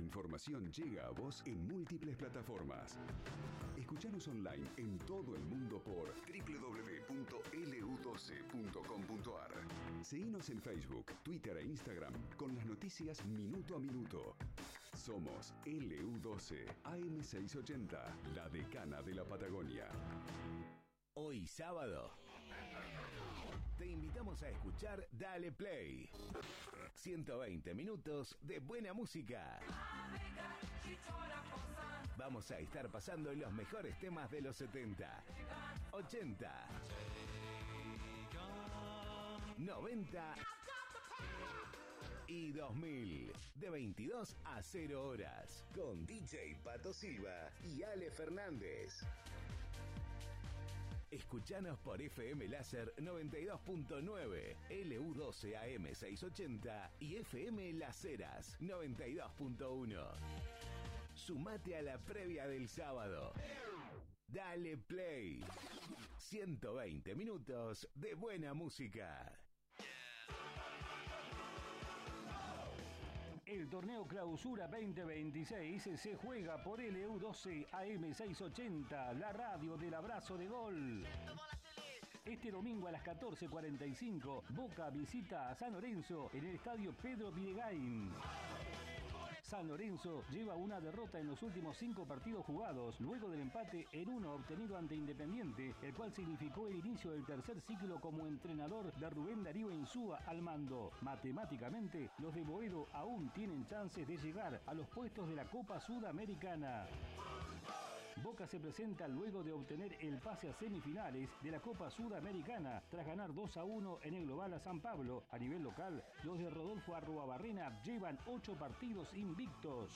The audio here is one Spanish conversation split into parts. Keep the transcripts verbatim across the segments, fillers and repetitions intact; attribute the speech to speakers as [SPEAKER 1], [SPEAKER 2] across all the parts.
[SPEAKER 1] información llega a vos en múltiples plataformas. Escuchanos online en todo el mundo por doble u doble u doble u punto ele u doce punto com punto ar. Seguinos en Facebook, Twitter e Instagram con las noticias minuto a minuto. Somos ele u doce A M seiscientos ochenta, la decana de la Patagonia.
[SPEAKER 2] Hoy sábado te invitamos a escuchar Dale Play. ciento veinte minutos de buena música. Vamos a estar pasando los mejores temas de los setenta, ochenta, noventa y dos mil, de veintidós a cero horas, con D J Pato Silva y Ale Fernández. Escuchanos por F M Láser noventa y dos punto nueve, L U doce A M seiscientos ochenta y F M Las Heras noventa y dos punto uno. Sumate a la previa del sábado. Dale Play. ciento veinte minutos de buena música.
[SPEAKER 3] El torneo Clausura veinte veintiséis se juega por L U doce A M seiscientos ochenta, la radio del abrazo de gol. Este domingo a las catorce cuarenta y cinco, Boca visita a San Lorenzo en el estadio Pedro Bidegain. San Lorenzo lleva una derrota en los últimos cinco partidos jugados, luego del empate en uno obtenido ante Independiente, el cual significó el inicio del tercer ciclo como entrenador de Rubén Darío Insúa al mando. Matemáticamente, los de Boedo aún tienen chances de llegar a los puestos de la Copa Sudamericana. Boca se presenta luego de obtener el pase a semifinales de la Copa Sudamericana tras ganar dos a uno en el global a San Pablo. A nivel local, los de Rodolfo Arruabarrena llevan ocho partidos invictos.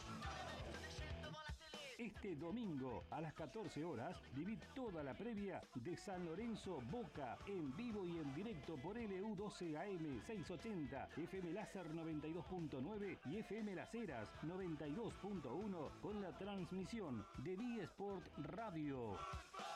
[SPEAKER 3] Este domingo a las catorce horas, viví toda la previa de San Lorenzo Boca en vivo y en directo por L U doce A M seiscientos ochenta, F M Láser noventa y dos punto nueve y F M Las Heras noventa y dos punto uno con la transmisión de D Sport Radio.